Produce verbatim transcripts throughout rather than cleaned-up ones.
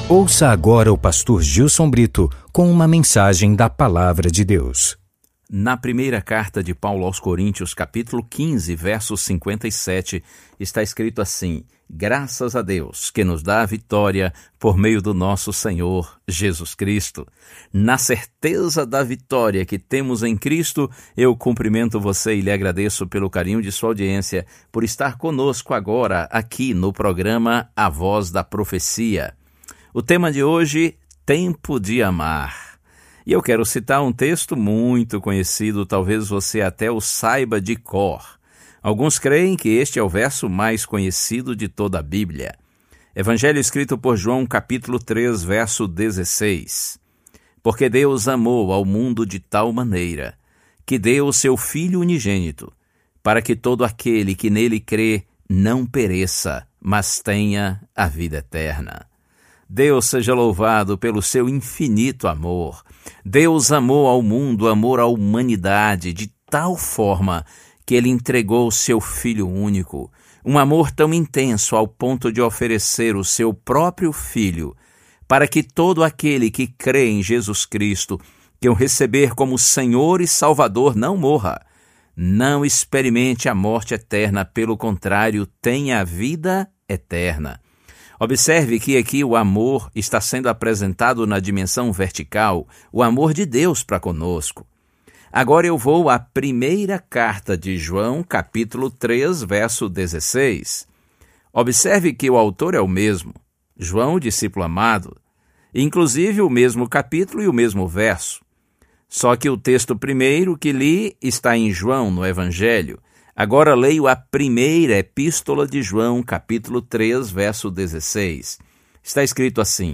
Ouça agora o pastor Gilson Brito com uma mensagem da Palavra de Deus. Na primeira carta de Paulo aos Coríntios, capítulo quinze, verso cinquenta e sete, está escrito assim: graças a Deus que nos dá a vitória por meio do nosso Senhor Jesus Cristo. Na certeza da vitória que temos em Cristo, eu cumprimento você e lhe agradeço pelo carinho de sua audiência, por estar conosco agora aqui no programa A Voz da Profecia. O tema de hoje, Tempo de Amar. E eu quero citar um texto muito conhecido, talvez você até o saiba de cor. Alguns creem que este é o verso mais conhecido de toda a Bíblia. Evangelho escrito por João, capítulo três, verso dezesseis. Porque Deus amou ao mundo de tal maneira, que deu o seu Filho unigênito, para que todo aquele que nele crê não pereça, mas tenha a vida eterna. Deus seja louvado pelo seu infinito amor. Deus amou ao mundo, amor à humanidade, de tal forma que Ele entregou o seu Filho único, um amor tão intenso ao ponto de oferecer o seu próprio Filho, para que todo aquele que crê em Jesus Cristo, que o receber como Senhor e Salvador, não morra, não experimente a morte eterna, pelo contrário, tenha a vida eterna. Observe que aqui o amor está sendo apresentado na dimensão vertical, o amor de Deus para conosco. Agora eu vou à primeira carta de João, capítulo três, verso dezesseis. Observe que o autor é o mesmo, João, o discípulo amado, inclusive o mesmo capítulo e o mesmo verso. Só que o texto primeiro que li está em João, no Evangelho. Agora leio a primeira epístola de João, capítulo três, verso dezesseis. Está escrito assim: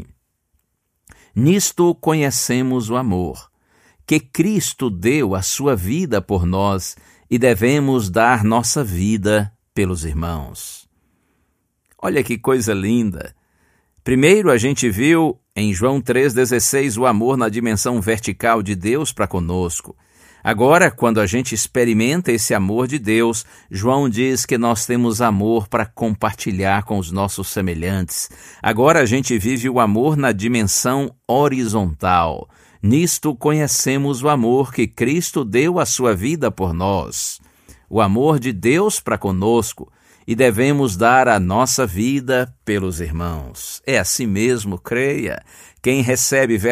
Nisto conhecemos o amor, que Cristo deu a sua vida por nós e devemos dar nossa vida pelos irmãos. Olha que coisa linda! Primeiro a gente viu em João três, dezesseis o amor na dimensão vertical de Deus para conosco. Agora, quando a gente experimenta esse amor de Deus, João diz que nós temos amor para compartilhar com os nossos semelhantes. Agora a gente vive o amor na dimensão horizontal. Nisto conhecemos o amor que Cristo deu a sua vida por nós. O amor de Deus para conosco, e devemos dar a nossa vida pelos irmãos. É assim mesmo, creia. Quem recebe